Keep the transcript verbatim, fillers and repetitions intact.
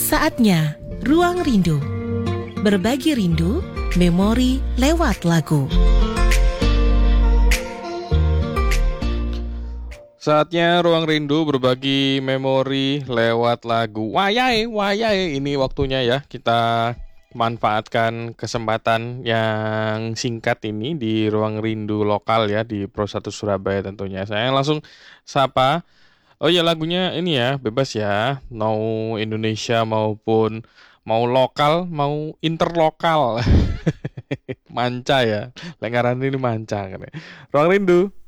Saatnya Ruang Rindu. Berbagi rindu, memori lewat lagu. Saatnya Ruang Rindu berbagi memori lewat lagu. Wayai, wayai. Ini waktunya ya kita manfaatkan kesempatan yang singkat ini di Ruang Rindu lokal ya di Pro satu Surabaya tentunya. Saya langsung sapa. Oh ya, lagunya ini ya bebas ya. Mau Indonesia maupun mau lokal, mau interlokal. Manca ya. Lenggaran ini manca kan ya. Ruang Rindu.